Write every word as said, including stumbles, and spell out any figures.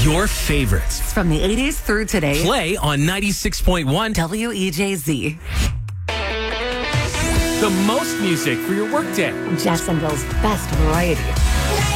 Your favorites from the eighties through today. Play on ninety-six point one W E J Z. The most music for your workday. Jacksonville's best variety.